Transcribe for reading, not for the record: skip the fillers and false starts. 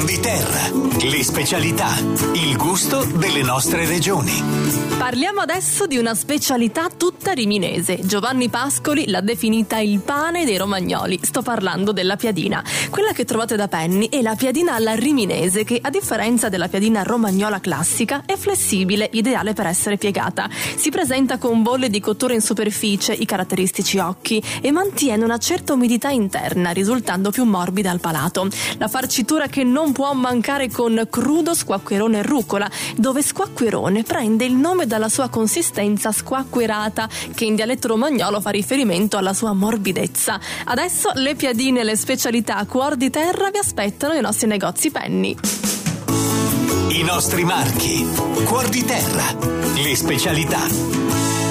di Terra, le specialità, il gusto delle nostre regioni. Parliamo adesso di una specialità tutta riminese. Giovanni Pascoli l'ha definita il pane dei romagnoli. Sto parlando della piadina. Quella che trovate da Penny è la piadina alla riminese che, a differenza della piadina romagnola classica, è flessibile, ideale per essere piegata. Si presenta con bolle di cottura in superficie, i caratteristici occhi, e mantiene una certa umidità interna, risultando più morbida al palato. La farcitura che non può mancare con crudo, squacquerone e rucola, dove squacquerone prende il nome dalla sua consistenza squacquerata, che in dialetto romagnolo fa riferimento alla sua morbidezza. Adesso le piadine e le specialità a cuor di terra vi aspettano nei nostri negozi Penny. I nostri marchi, Cuor di Terra, le specialità.